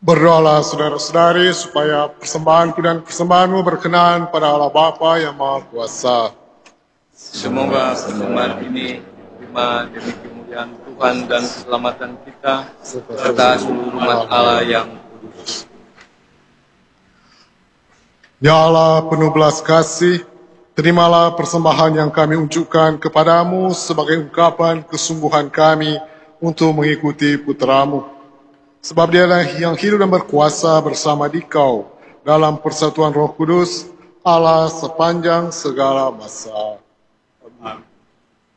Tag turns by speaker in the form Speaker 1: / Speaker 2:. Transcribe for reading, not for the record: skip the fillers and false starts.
Speaker 1: Berdoalah saudara-saudari supaya persembahanku dan persembahanmu berkenan pada Allah Bapa yang Maha Kuasa.
Speaker 2: Semoga persembahan ini diterima demi kemuliaan Tuhan dan keselamatan kita serta seluruh umat Allah yang kudus.
Speaker 1: Ya Allah penuh belas kasih, terimalah persembahan yang kami unjukkan kepadamu sebagai ungkapan kesungguhan kami untuk mengikuti putra-Mu. Sebab dialah yang hidup dan berkuasa bersama Dikau dalam persatuan Roh Kudus, Allah sepanjang segala masa. Amin.